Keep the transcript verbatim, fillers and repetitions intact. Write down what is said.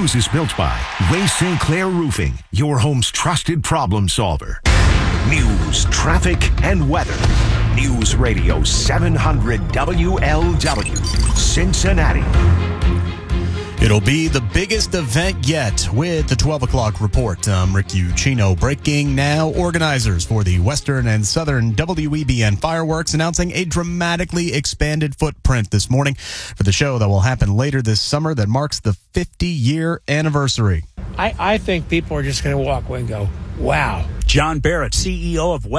news is built by Ray Saint Clair Roofing, your home's trusted problem solver. News, traffic, and weather. News Radio seven hundred W L W, Cincinnati. It'll be the biggest event yet with the twelve o'clock report. I'm Rick Ucino. Breaking now, organizers for the Western and Southern W E B N fireworks announcing a dramatically expanded footprint this morning for the show that will happen later this summer that marks the fifty-year anniversary. I, I think people are just going to walk away and go, wow. John Barrett, C E O of West.